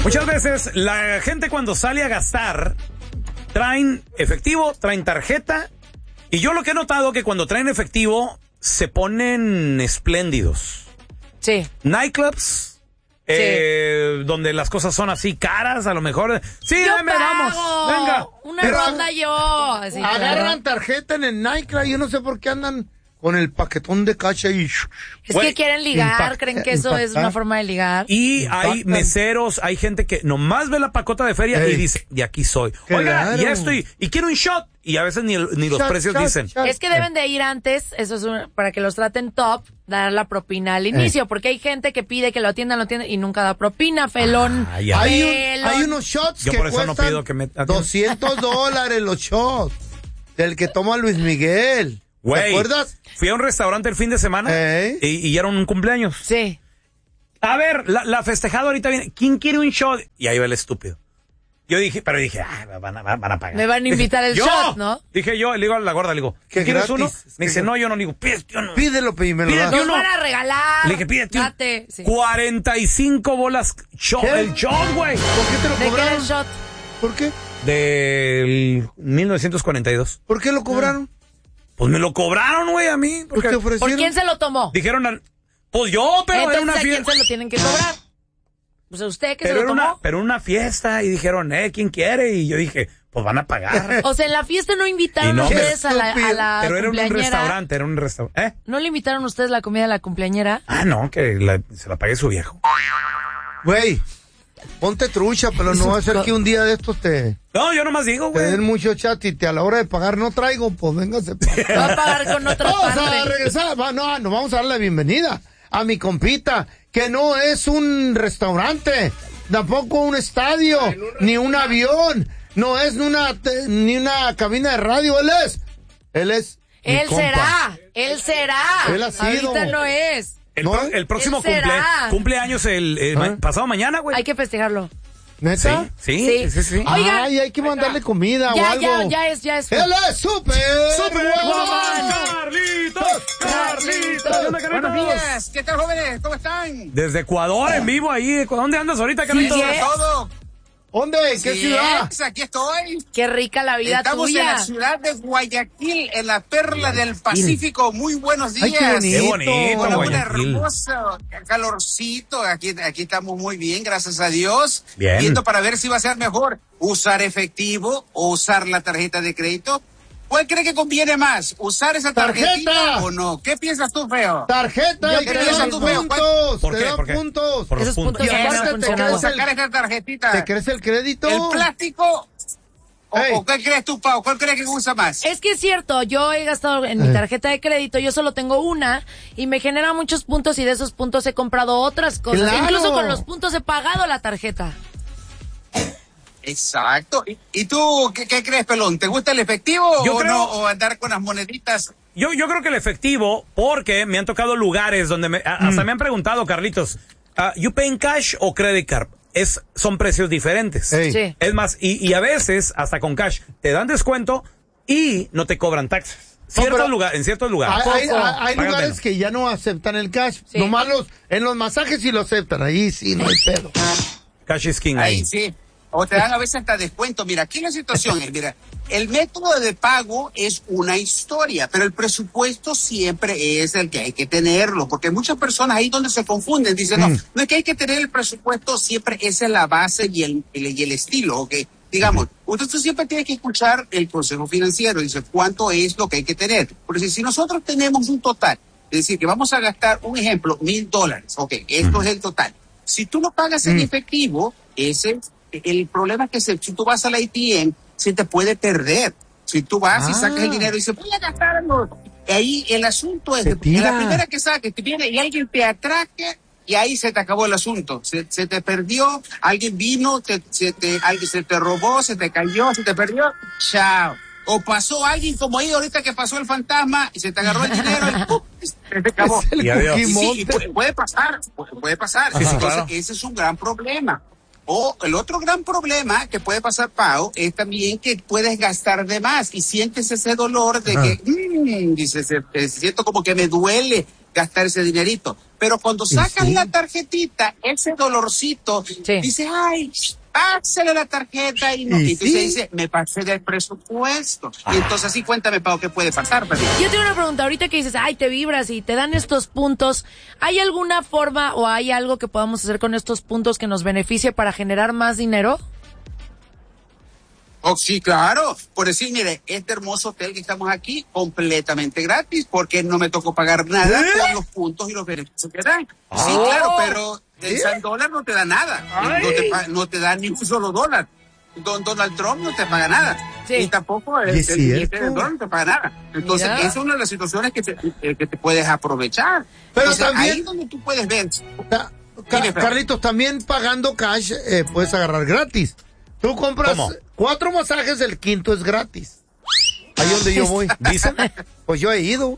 Muchas veces la gente cuando sale a gastar traen efectivo, traen tarjeta, y yo lo que he notado que cuando traen efectivo se ponen espléndidos. Sí. Nightclubs, donde las cosas son así caras, a lo mejor. Sí, Yo dame, pago. vamos, venga. Una ronda yo. Así, Agarran tarjeta en el nightclub, yo no sé por qué andan con el paquetón de cacha y... Es que quieren ligar, creen que eso es una forma de ligar. Y hay meseros, hay gente que nomás ve la pacota de feria y dice, de aquí soy. Oiga, Claro. y esto, y quiero un shot. Y a veces ni los precios dicen. Es que deben de ir antes, eso es para que los traten top, dar la propina al inicio, porque hay gente que pide que lo atiendan y nunca da propina, felón. Ya. Hay unos shots Yo que por eso cuestan no pido que me $200 los shots. Del que toma Luis Miguel. Güey, ¿Te acuerdas? Fui a un restaurante el fin de semana y era un cumpleaños. Sí. A ver, la festejada ahorita viene. ¿Quién quiere un shot? Y ahí va el estúpido. Yo dije, van a pagar. Me van a invitar el shot, ¿no? Dije yo, le digo a la gorda, le digo, ¿quieres gratis, uno? Me dice, no, yo no. Le digo, pídete uno. Pídelo, y me lo das. Nos van a regalar. Le dije, pídete uno. Date. Sí. 45 bolas shot, ¿Qué? el shot, güey. ¿Por qué te lo ¿De qué era cobraron? el shot? ¿Por qué? Del 1942. ¿Por qué lo cobraron? Pues me lo cobraron, güey, a mí. ¿Por qué ofrecieron? ¿Por quién se lo tomó? Dijeron, pues yo, pero Entonces, era una ¿a quién fiesta. se lo tienen que cobrar? Pues a usted que Pero se lo tomó. pero una fiesta, y dijeron, ¿quién quiere? Y yo dije, pues van a pagar. O sea, en la fiesta no invitaron Y no, ustedes a la pero era un cumpleañera. restaurante, ¿No le invitaron ustedes la comida a la cumpleañera? Ah, no, que se la pague su viejo. Güey, ponte trucha, pero no va a ser que un día de estos te No, yo nomás digo, güey. den mucho chat y a la hora de pagar no traigo, pues véngase. Va a pagar con otra Vamos a parte. regresar, nos vamos a dar la bienvenida a mi compita, que no es un restaurante, tampoco un estadio, ni un avión, no es ni una cabina de radio, él es mi Él compa. será. Él ha sido. Ahorita no es. El próximo Él será. cumpleaños pasado mañana, güey. Hay que festejarlo. ¿Neta? Sí. Oigan. Ay, hay que mandarle comida o Ya, algo. ya es. Él es súper Carlitos. Buenos días, ¿qué tal, jóvenes? ¿Cómo están? Desde Ecuador, en vivo ahí. ¿Dónde andas ahorita, Carlitos? Sobre todo. ¿Dónde? ¿Qué ciudad? Aquí estoy. Qué rica la vida Estamos tuya. en la ciudad de Guayaquil, en la perla del Pacífico. Muy buenos días. Ay, qué bonito. Hola, un Guayaquil. hermoso calorcito. Aquí estamos muy bien, gracias a Dios. Bien. Viendo para ver si va a ser mejor usar efectivo o usar la tarjeta de crédito. ¿Cuál cree que conviene más? ¿Usar esa tarjetita ¡Tarjeta! o no? ¿Qué piensas tú, feo? Tarjeta, Yo te creo dan que tú, feo. puntos, ¿Por te qué? dan ¿Por qué? puntos. Por los Esos puntos. puntos Y ya no aparte te funcionan. ¿Cómo crees sacar esta tarjetita? ¿Te crees el crédito? ¿El plástico? Ey. ¿O qué crees tú, Pau? ¿Cuál crees que usa más? Es que es cierto, yo he gastado en mi tarjeta de crédito, yo solo tengo una y me genera muchos puntos y de esos puntos he comprado otras cosas. ¡Claro! Incluso con los puntos he pagado la tarjeta. Exacto. ¿Y tú qué crees, Pelón? ¿Te gusta el efectivo Yo o creo- no? ¿O andar con las moneditas? Yo creo que el efectivo, porque me han tocado lugares donde hasta me han preguntado, Carlitos, ¿you pay in cash o credit card? Son precios diferentes. Ey. Sí. Es más, y a veces, hasta con cash, te dan descuento y no te cobran taxes. pero- En ciertos lugares. Hay Pagan lugares menos. que ya no aceptan el cash. Sí. Nomás en los masajes sí lo aceptan. Ahí sí, no hay pedo. Cash is king Ahí ahí. sí. O te dan a veces hasta descuento. Mira, aquí la situación es, mira, el método de pago es una historia, pero el presupuesto siempre es el que hay que tenerlo, porque muchas personas ahí donde se confunden, dicen, no es que hay que tener el presupuesto, siempre esa es la base y el estilo, ¿ok? Digamos, usted siempre tiene que escuchar el consejo financiero, dice, ¿cuánto es lo que hay que tener? Porque si nosotros tenemos un total, es decir, que vamos a gastar, un ejemplo, $1,000, ok, esto es el total. Si tú lo pagas en efectivo, el problema es que si tú vas al ATM, se te puede perder. Si tú vas y sacas el dinero y dices, voy a gastarlo. Ahí el asunto es Se que tira. la primera que saques, te viene y alguien te atraque y ahí se te acabó el asunto. Se te perdió, alguien vino, alguien se te robó, se te cayó, se te perdió. Chao. O pasó alguien como ahí ahorita que pasó el fantasma y se te agarró el dinero y ¡pum! Se te acabó. Es el Y adiós. Cookie Sí, Monster. puede pasar. Sí, Entonces, claro. ese es un gran problema. O el otro gran problema que puede pasar, Pau, es también que puedes gastar de más y sientes ese dolor de que, dices, siento como que me duele gastar ese dinerito. Pero cuando sacas la tarjetita, ese dolorcito, dice, ay, pásale la tarjeta y no. Y entonces dice, me pasé del presupuesto. Y entonces así cuéntame, Pau, ¿qué puede pasar? Yo tengo una pregunta, ahorita que dices, ay, te vibras y te dan estos puntos, ¿hay alguna forma o hay algo que podamos hacer con estos puntos que nos beneficie para generar más dinero? Oh, sí, claro. Por decir, mire, este hermoso hotel que estamos aquí, completamente gratis, porque no me tocó pagar nada por los puntos y los beneficios que dan. Sí, claro, pero el $100 no te da nada. No te da ni un solo dólar. Donald Trump no te paga nada. Sí. Y tampoco el billete de dólar no te paga nada. Entonces, esa es una de las situaciones que te puedes aprovechar. Pero entonces, también, ahí es donde tú puedes ver. Carlitos, también pagando cash puedes agarrar gratis. Tú compras 4 masajes, el quinto es gratis. Ahí donde yo voy. ¿Dicen? Pues yo he ido.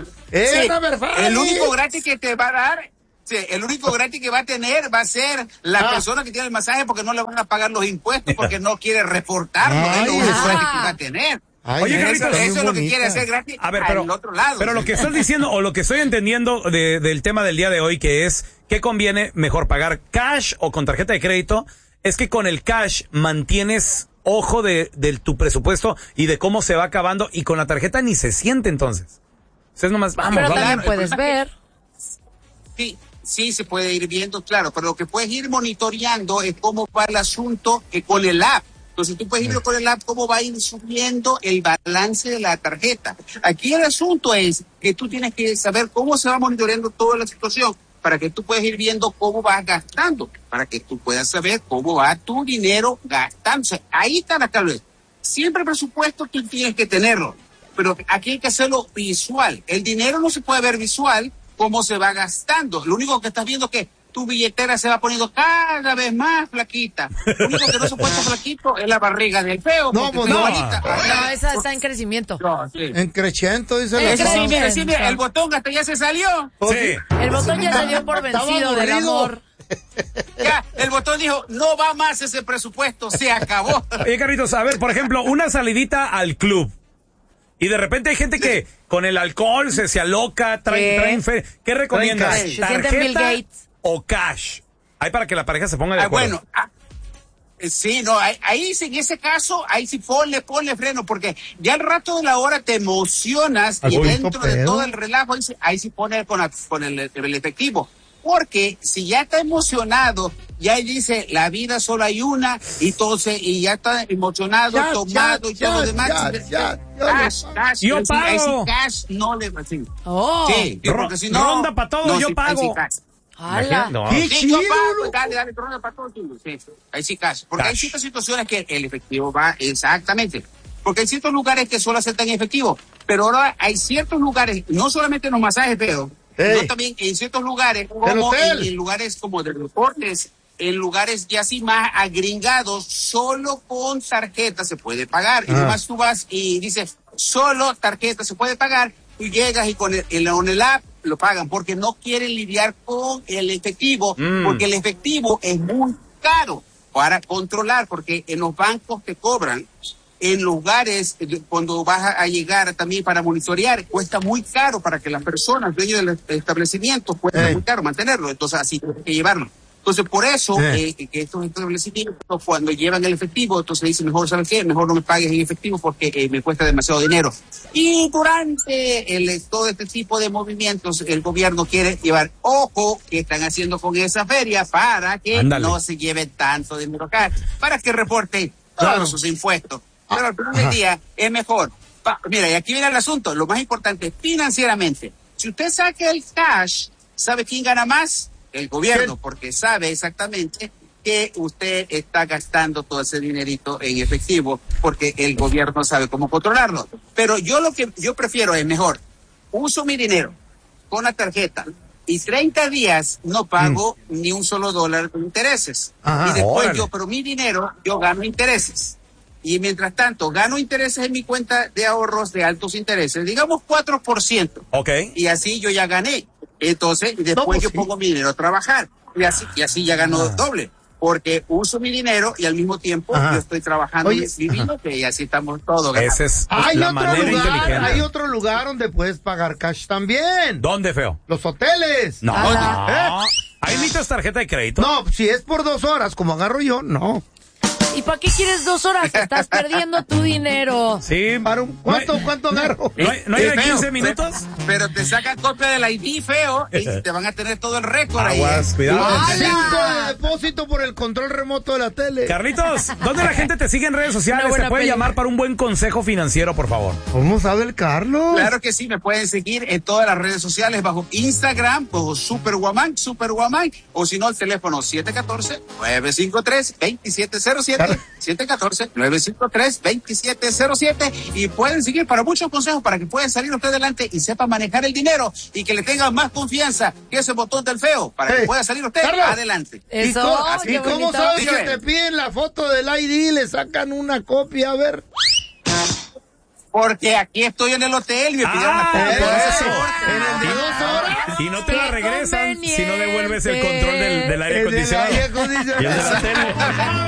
El único gratis que te va a dar, el único gratis que va a tener va a ser la persona que tiene el masaje, porque no le van a pagar los impuestos, porque no quiere reportarlo. Es lo único gratis que va a tener. Oye, eso es lo que quiere hacer gratis al otro lado. Pero lo que estás diciendo, o lo que estoy entendiendo del tema del día de hoy, que es, ¿qué conviene mejor, pagar cash o con tarjeta de crédito? Es que con el cash mantienes ojo de tu presupuesto y de cómo se va acabando, y con la tarjeta ni se siente entonces. Entonces nomás vamos. Pero también puedes ver. Sí, se puede ir viendo, claro, pero lo que puedes ir monitoreando es cómo va el asunto con el app. Entonces tú puedes ir con el app cómo va a ir subiendo el balance de la tarjeta. Aquí el asunto es que tú tienes que saber cómo se va monitoreando toda la situación, para que tú puedas ir viendo cómo vas gastando, para que tú puedas saber cómo va tu dinero gastándose. Ahí está la clave. Siempre el presupuesto tú tienes que tenerlo, pero aquí hay que hacerlo visual. El dinero no se puede ver visual cómo se va gastando. Lo único que estás viendo es que tu billetera se va poniendo cada vez más flaquita. Lo único que no se puede flaquito es la barriga del feo. No, pues no. Esa está en crecimiento. No, En creciendo, dice mira, el botón hasta ya se salió. Sí. El botón ya salió por vencido del amor. Ya, el botón dijo, no va más ese presupuesto, se acabó. Oye, Carlitos, a ver, por ejemplo, una salidita al club. Y de repente hay gente que con el alcohol se aloca, traen fe. ¿Qué recomiendas? ¿Tarjeta o cash? Ahí para que la pareja se ponga de acuerdo. Sí, no, ahí en ese caso, ahí sí ponle freno, porque ya al rato de la hora te emocionas y dentro de todo el relajo, ahí sí pone con el efectivo. Porque si ya está emocionado, ya dice, la vida solo hay una, y ya está emocionado, tomado y todo lo demás. Cash. Yo pago. Ahí sí cash no le va. Sí, porque si no. Ronda para todo, yo pago. ¡Hala! ¡Qué chido! Yo pago, dale, ronda para todo. Sí, ahí sí cash. Porque hay ciertas situaciones que el efectivo va exactamente. Porque hay ciertos lugares que solo aceptan efectivo. Pero ahora hay ciertos lugares, no solamente en los masajes, pero no también en ciertos lugares, como en lugares como de deportes, en lugares ya así más agringados, solo con tarjeta se puede pagar. Y nomás tú vas y dices, solo tarjeta se puede pagar, tú llegas y con el app lo pagan, porque no quieren lidiar con el efectivo, porque el efectivo es muy caro para controlar, porque en los bancos te cobran. En lugares, cuando vas a llegar también para monitorear, cuesta muy caro para que las personas, dueños del establecimiento, cuesta muy caro mantenerlo. Entonces, así tienes que llevarlo. Entonces, por eso, que estos establecimientos, cuando llevan el efectivo, entonces dicen, mejor, ¿sabes qué? Mejor no me pagues en efectivo porque me cuesta demasiado dinero. Y durante todo este tipo de movimientos, el gobierno quiere llevar, ojo, que están haciendo con esa feria para que no se lleve tanto dinero acá, para que reporten todos sus impuestos. Pero al final del día es mejor. Mira, y aquí viene el asunto, lo más importante, financieramente. Si usted saca el cash, ¿sabe quién gana más? El gobierno, porque sabe exactamente que usted está gastando todo ese dinerito en efectivo, porque el gobierno sabe cómo controlarlo. Pero lo que yo prefiero es mejor, uso mi dinero con la tarjeta y 30 días no pago ni un solo dólar de intereses. Y después pero mi dinero, yo gano intereses. Y mientras tanto, gano intereses en mi cuenta de ahorros de altos intereses, digamos 4%. Y así yo ya gané. Entonces, después yo pongo mi dinero a trabajar. Y así ya gano doble. porque uso mi dinero y al mismo tiempo Ajá. yo estoy trabajando Oye, y escribiendo, y así estamos todos. Esa es Hay la otro manera lugar, inteligente. hay otro lugar donde puedes pagar cash también. ¿Dónde, feo? Los hoteles. No, Ala. no. Ahí necesitas tarjeta de crédito. No, si es por 2 horas, como agarro yo, no. ¿Y para qué quieres 2 horas? Te estás perdiendo tu dinero. Sí. ¿Cuánto agarro? ¿No hay de Feo, 15 minutos? Pero te sacan copia del ID, feo, y te van a tener todo el récord ahí. Aguas, cuidado. ¡Hala! 5 de depósito por el control remoto de la tele. Carlitos, ¿dónde la gente te sigue en redes sociales? Una Te buena puede peli. llamar para un buen consejo financiero, por favor. ¿Cómo sabe el Carlos? Claro que sí, me pueden seguir en todas las redes sociales bajo Instagram, bajo Superwoman, o si no, el teléfono 714-953-2707, 714-953-2707, y pueden seguir para muchos consejos para que puedan salir usted adelante y sepa manejar el dinero y que le tengan más confianza que ese botón del feo para que pueda salir usted Carlos. adelante. Eso, ¿Y qué cómo bonito. sabes que Dígame. te piden la foto del ID y le sacan una copia? A ver. Porque aquí estoy en el hotel y me pidieron la copia. por eso. ¿En el de 2 horas? Y no te la Qué regresan si no devuelves el conveniente. control del aire El del acondicionado. aire Y el de la acondicionado. tele.